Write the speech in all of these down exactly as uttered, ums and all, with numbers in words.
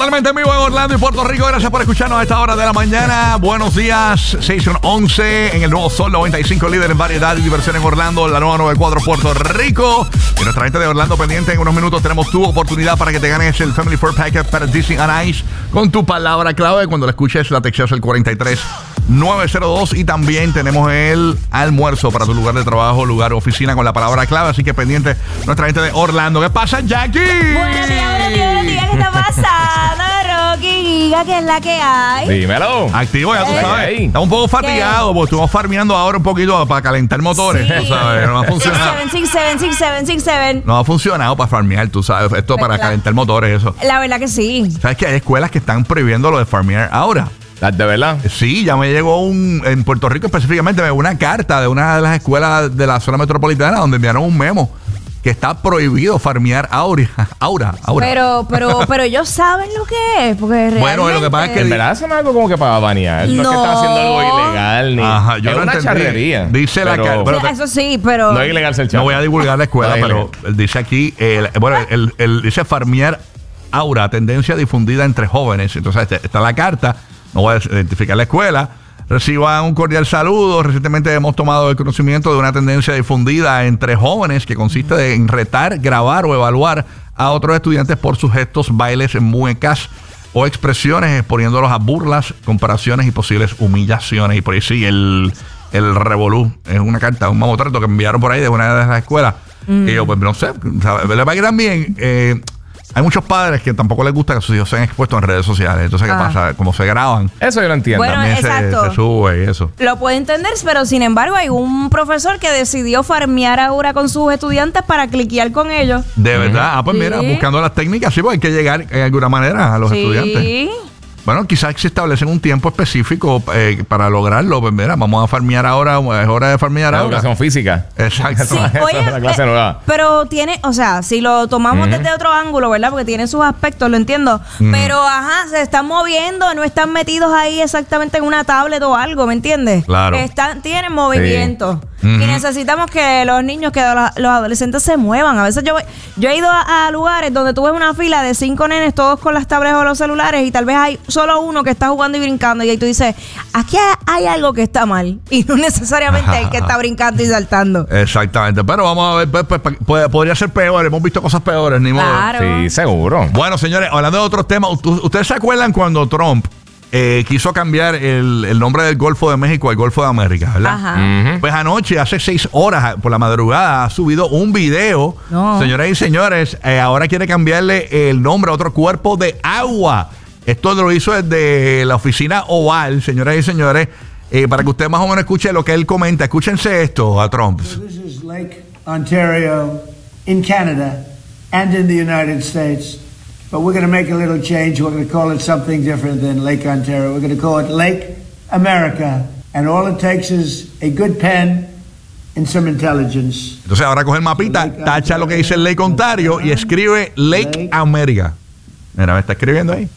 Totalmente en vivo en Orlando y Puerto Rico. Gracias por escucharnos a esta hora de la mañana. Buenos días, seis once en el nuevo Sol noventa y cinco, líder en variedad y diversión en Orlando, la nueva noventa y cuatro Puerto Rico. Y nuestra gente de Orlando pendiente, en unos minutos tenemos tu oportunidad para que te ganes el Family Four Package para Disney on Ice con tu palabra clave. Cuando la escuches, la texteas el cuarenta y tres nueve cero dos. Y también tenemos el almuerzo para tu lugar de trabajo, lugar o oficina con la palabra clave. Así que pendiente nuestra gente de Orlando. ¿Qué pasa, Jackie? Buenos días, buenos días, buenos días. ¿Qué está pasando, Rocky? Giga, ¿qué es la que hay? Dímelo. Activo, ya tú Eh. sabes. Hey. Estamos un poco fatigados porque estuvimos farmeando ahora un poquito para calentar motores. Sí. Tú sabes, no ha funcionado. seis siete, seis siete, seis siete, seis siete. No ha funcionado para farmear, tú sabes. Esto para ¿Verdad? calentar motores, eso. La verdad que sí. ¿Sabes que hay escuelas que están prohibiendo lo de farmear ahora? ¿De verdad? Sí, ya me llegó un, en Puerto Rico específicamente, me llegó una carta de una de las escuelas de la zona metropolitana donde enviaron un memo que está prohibido farmear aura, aura, aura. Pero, pero, pero ellos saben lo que es, porque realmente... Bueno, lo que pasa es que En verdad eso no es algo como que para banear. No, es que No. están haciendo algo ilegal ni. Ajá, yo es no una entendí. charrería. Dice la pero carta, pero- Sí, eso sí, pero... no es ilegal ser No charro. voy a divulgar la escuela, No es pero él dice aquí, el, bueno, el, el- dice farmear aura, tendencia difundida entre jóvenes. Entonces este- está la carta, no voy a identificar la escuela. Reciban un cordial saludo. Recientemente hemos tomado el conocimiento de una tendencia difundida entre jóvenes que consiste de- en retar, grabar o evaluar a otros estudiantes por sus gestos, bailes, muecas o expresiones, exponiéndolos a burlas, comparaciones y posibles humillaciones. Y por ahí sí, el, el revolú es una carta, un mamotreto que enviaron por ahí de una de las escuelas. Mm. Y yo, pues no sé, ¿sabes? Le va que también eh, hay muchos padres que tampoco les gusta que sus hijos sean expuestos en redes sociales. Entonces, ¿qué Ah. pasa? Como se graban, Eso yo lo entiendo. Bueno, también se, exacto. se sube y eso. Lo puedo entender, pero sin embargo hay un profesor que decidió farmear ahora con sus estudiantes para cliquear con ellos. De verdad. Ah, pues mira, Sí. buscando las técnicas, sí, pues hay que llegar de alguna manera a los estudiantes. Sí. Bueno, quizás se establecen un tiempo específico eh, para lograrlo. Pues mira, vamos a farmear ahora, es hora de farmear La ahora. educación física. Exacto. Sí, Esa oye, es la clase eh, nueva. pero tiene, o sea, si lo tomamos desde otro ángulo, ¿verdad? Porque tiene sus aspectos, lo entiendo. Pero, ajá, se están moviendo, no están metidos ahí exactamente en una tablet o algo, ¿me entiendes? Claro. Están, tienen movimiento. Ujú. Y necesitamos que los niños, que los, los adolescentes se muevan. A veces yo, voy- yo he ido a, a lugares donde tú ves una fila de cinco nenes, todos con las tablets o los celulares, y tal vez hay solo uno que está jugando y brincando, y ahí tú dices, aquí hay algo que está mal. Y no necesariamente el que está brincando y saltando. Exactamente. Pero vamos a ver, pues, pues, pues, podría ser peor. Hemos visto cosas peores, ni modo. Claro. Sí, seguro. Bueno, señores, hablando de otros temas, ¿u- ¿ustedes se acuerdan cuando Trump eh, quiso cambiar el, el nombre del Golfo de México al Golfo de América, ¿verdad? Ajá. Ujú. Pues anoche, hace seis horas por la madrugada, ha subido un video. No. Señoras y señores, eh, ahora quiere cambiarle el nombre a otro cuerpo de agua. Esto lo hizo desde la oficina Oval, señoras y señores, eh, para que usted más o menos escuche lo que él comenta. Escúchense esto a Trump. This is Lake Ontario in Canada and in the United States. But we're going to make a little change. We're going to call it something different than Lake Ontario. We're going to call it Lake America. And all it takes is a good pen and some intelligence. Entonces ahora coge el mapita, tacha lo que dice Lake Ontario y escribe Lake America. Mira, me está escribiendo ahí.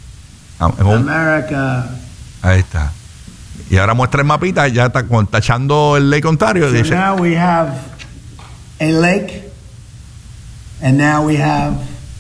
Ah, es un- America. ahí está. Y ahora muestra el mapita, ya está con- tachando el Lake Ontario. So Dice, now we have a lake, and now we have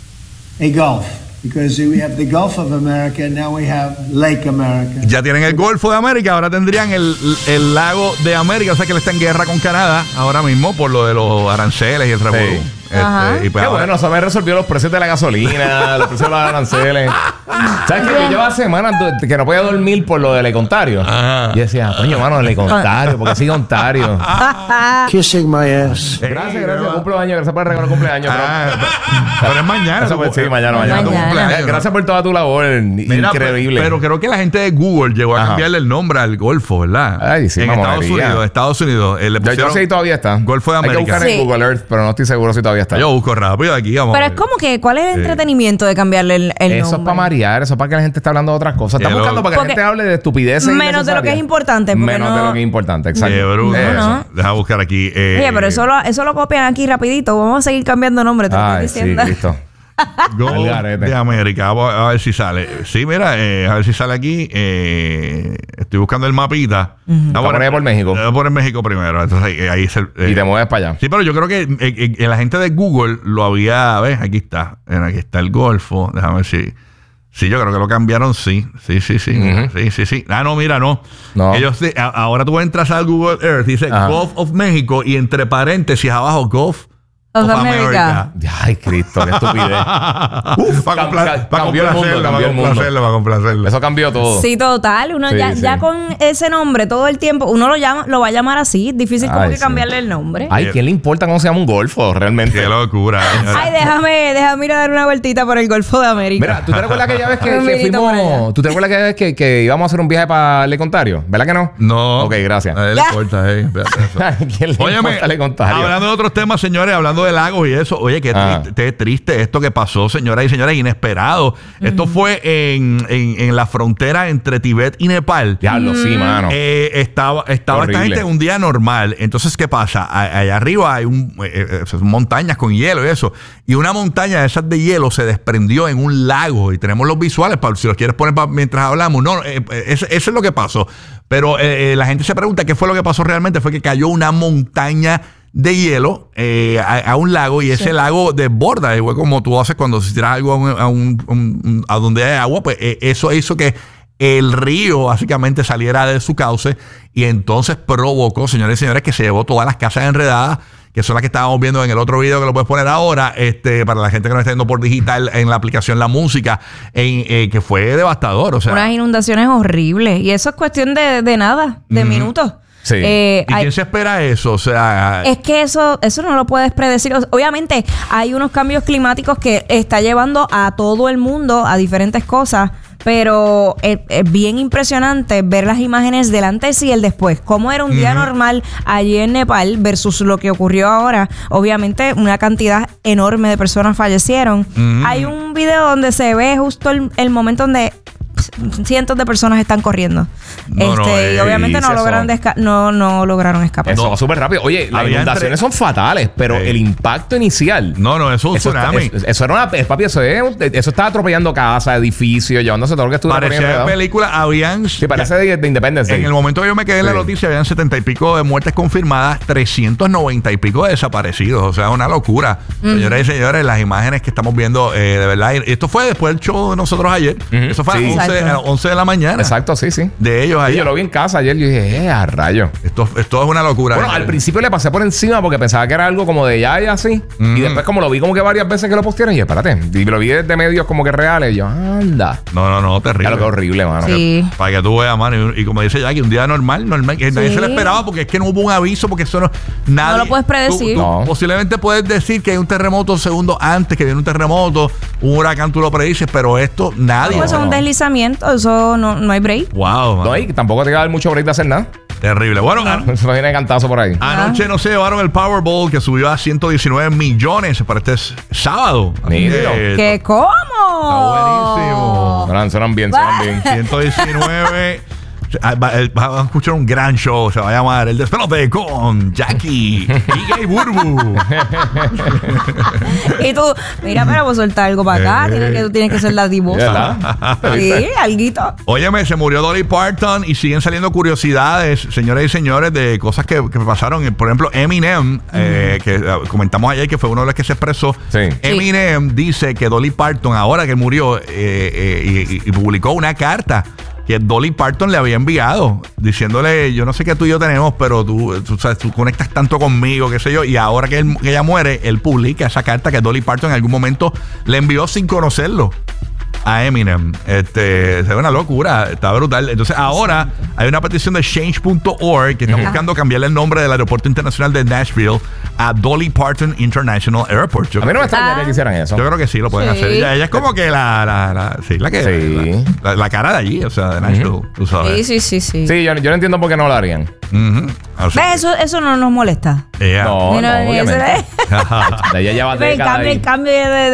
a gulf. Because we have the Gulf of America, now we have Lake America. ya tienen el Golfo de América, ahora tendrían el, el lago de América. O sea que él está en guerra con Canadá ahora mismo por lo de los aranceles y el revolú. Sí. Este, Ajá. y pues Qué ahora- bueno, eso me resolvió los precios de la gasolina, los precios de los aranceles. ¿Sabes qué? Yo llevaba semanas du- que no podía dormir por lo de Lake Ontario. Ajá. Y decía, coño, mano, Lake Ontario, porque sigue Ontario. Kissing my ass. Gracias, gracias. Cumpleaños, gracias por el regalo de cumpleaños. Ah, pero es mañana. Eso fue- sí, mañana, mañana. tu Mañana. cumpleaños. Gracias por toda tu labor. Mira, Increíble. Pero, pero creo que la gente de Google llegó a Ajá. cambiarle el nombre al Golfo, ¿verdad? Ay, sí, en Estados mamonería. Unidos, Estados Unidos. eh, le yo, yo pusieron sé si todavía está. Golfo de Hay que América. buscar en Sí. Google Earth, pero no estoy seguro si todavía está. Yo busco rápido aquí, vamos. Pero a es ver. como que, ¿cuál es el Sí. entretenimiento de cambiarle el, el Eso es nombre? para marear, eso es para que la gente esté hablando de otras cosas. Están Pero- buscando para que Porque- la gente hable de estupideces Menos de lo que es innecesarias. importante, porque Menos no- de lo que es importante, exacto. Qué bruto. Eso. No, no. Deja buscar aquí. eh, Oye, pero eso lo, eso lo copian aquí rapidito. Vamos a seguir cambiando nombre, te lo Ay, estoy sí, diciendo. listo. Golf Al garete. de América. Vamos a ver si sale. Sí, mira, eh, a ver si sale aquí. Eh, estoy buscando el mapita. Vamos Está por ahí por México. Voy a poner México primero. Entonces ahí, ahí es el, eh, Y te mueves para allá. Sí, pero yo creo que eh, eh, la gente de Google lo había. ¿Ves? Aquí está. Mira, aquí está el Golfo. Déjame ver si Sí, yo creo que lo cambiaron, sí. Sí, sí, sí. Uh-huh. Sí, sí, sí. Ah, no, mira, no. No. Ellos, sí, a- ahora tú entras al Google Earth y dice Ajá. Gulf of México y entre paréntesis abajo Gulf Of of America. America. Ay, Cristo, qué estupidez. Uf, para cam- compla- cam- para cambió el mundo, complacerlo, cambió para el mundo. complacerlo, para complacerlo. Eso cambió todo. Sí, total. Uno Sí, ya, sí. ya con ese nombre todo el tiempo, uno lo llama, lo va a llamar así. Difícil como Ay, que sí. cambiarle el nombre. Ay, ¿quién le importa cómo se llama un golfo realmente? Qué locura. señora. Ay, déjame, déjame ir a dar una vueltita por el Golfo de América. Mira, ¿tú te recuerdas aquella vez que, Un que vinito por allá. fuimos... ¿Tú te recuerdas aquella vez que, que íbamos a hacer un viaje para Le Contario? ¿Verdad que no? No. Ok, gracias. A él le importa, eh. Espérate eso. Ay, ¿quién le Óyeme, importa Le Contario? hablando de otros temas, señores, hablando de lagos y eso, oye, qué Ah. triste, qué triste esto que pasó, señoras y señores, inesperado. Esto fue en, en, en la frontera entre Tibet y Nepal. Diablo, sí, mano. Eh, estaba estaba esta Horrible. gente en un día normal. Entonces, ¿qué pasa? A- Allá arriba hay un, eh, eh, son montañas con hielo y eso. Y una montaña de esas de hielo se desprendió en un lago. Y tenemos los visuales, para, si los quieres poner pa- mientras hablamos. No, eh, eh, eso, eso es lo que pasó. Pero eh, eh, la gente se pregunta qué fue lo que pasó realmente. Fue que cayó una montaña de hielo eh, a, a un lago y ese lago desborda, igual como tú haces cuando si tiras algo a, un, a, un- un- a donde hay agua, pues eh, eso hizo que el río básicamente saliera de su cauce y entonces provocó, señores y señores, que se llevó todas las casas enredadas, que son las que estábamos viendo en el otro video que lo puedes poner ahora, este, para la gente que nos está viendo por digital en la aplicación La Música, en, eh, que fue devastador. O sea, Unas inundaciones horribles. Y eso es cuestión de, de nada, de minutos. Sí. Eh, ¿y hay- quién se espera eso? O sea, Es que eso, eso no lo puedes predecir. O- Obviamente, hay unos cambios climáticos que está llevando a todo el mundo a diferentes cosas, pero es, es bien impresionante ver las imágenes del antes y el después. Cómo era un día normal allí en Nepal versus lo que ocurrió ahora. Obviamente, una cantidad enorme de personas fallecieron. Hay un video donde se ve justo el, el momento donde cientos de personas están corriendo. No, no, este, y eh, obviamente no eso. lograron, desca- no, no lograron escapar. Eso No. va súper rápido. Oye, las Había inundaciones entre- son fatales, pero Sí. el impacto inicial... no, no, eso es un Eso, tsunami. eso, eso era una... Papi, eso, es, eso estaba atropellando casas, edificios, llevándose todo lo que estuvo Parecía de película, habían... Sí, parece de, de Independence Day. En el momento que yo me quedé en la Sí. noticia, habían setenta y pico de muertes confirmadas, trescientos noventa y pico de desaparecidos. O sea, una locura. Señoras y señores, las imágenes que estamos viendo, eh, de verdad. y Esto fue después del show de nosotros ayer. Ujú. Eso fue Sí. a once, Exacto. a once de la mañana. Exacto, sí, sí. De ellos Y ayer. yo lo vi en casa ayer y yo dije, eh, a rayo. Esto, esto es una locura. Bueno, al principio le pasé por encima porque pensaba que era algo como de ya y así. Mm. Y después como lo vi como que varias veces que lo postearon y dije, espérate. Y lo vi desde medios como que reales y yo, anda. No, no, no, terrible. Claro que horrible, mano. Sí. Para que tú veas, mano. Y, y como dice Jackie, un día normal, normal. Que nadie Sí. se lo esperaba porque es que no hubo un aviso, porque eso no. Nadie, No lo puedes predecir. Tú- tú No. Posiblemente puedes decir que hay un terremoto segundos antes, que viene un terremoto, un huracán, tú lo predices, pero esto nadie. Pues eso es un no. deslizamiento, eso no, no hay break. Wow, mano. No, y tampoco te va a dar mucho break de hacer nada. Terrible. Bueno, an- Eso viene cantazo por ahí. anoche no se llevaron el Powerball que subió a ciento diecinueve millones para este s- sábado. Así Nítido. que, ¿Qué cómo? Está buenísimo. Suenan, suenan bien, suenan bien. ciento diecinueve. Ah, va- el- va a escuchar un gran show. Se va a llamar El Despelote con Jackie y Gay Burbu. Y tú, mira, pero pues soltar algo para acá, Eh. tienes que, tú tienes que ser la divosa. ¿Verdad? Sí, alguito. Óyeme, se murió Dolly Parton y siguen saliendo curiosidades, señores y señores, de cosas que, que pasaron. Por ejemplo, Eminem, eh, que eh, comentamos ayer que fue uno de los que se expresó. Sí. Eminem dice que Dolly Parton, ahora que murió, eh, eh, y, y publicó una carta que Dolly Parton le había enviado, diciéndole, yo no sé qué tú y yo tenemos, pero tú, tú, sabes, tú conectas tanto conmigo, qué sé yo, y ahora que, él- que ella muere, él publica esa carta que Dolly Parton en algún momento le envió sin conocerlo a Eminem. Este, es una locura, está brutal. Entonces ahora hay una petición de change punto org que está buscando cambiarle el nombre del aeropuerto internacional de Nashville a Dolly Parton International Airport. Yo, A mí no me extrañaría Ah. que hicieran eso. yo creo que sí lo pueden Sí. hacer. Ella, ella es como que la, la, la, sí, la que Sí. La, la cara de allí, o sea, de Nashville, tú Sí, sabes. sí, sí, sí. Sí, yo, yo no entiendo por qué no lo harían. Ujú. Así ¿Ves? Eso, eso no nos molesta. que, ella- No, Ni no- no, ni eso obviamente. de- De ella lleva el décadas cambio, ahí. el cambio de,